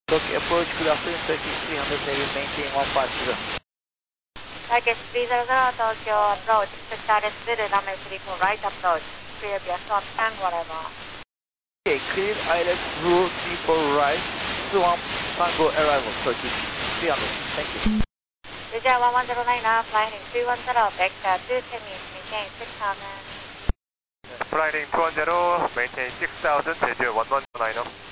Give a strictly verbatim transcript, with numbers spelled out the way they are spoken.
Tokyo approach, good afternoon, Turkish three hundred, maybe maintain one five zero. Turkish three hundred, Tokyo approach, expect R S zero, runway three four right approach, clear via stop Tango arrival. Okay, clear I L S Zulu three four right, two one Tango arrival, Turkish three hundred, thank you. Asia one one zero nine, flying three one zero, vector two ten, maintain six thousand. Flying two one zero, maintain six thousand, Jeju one one nine.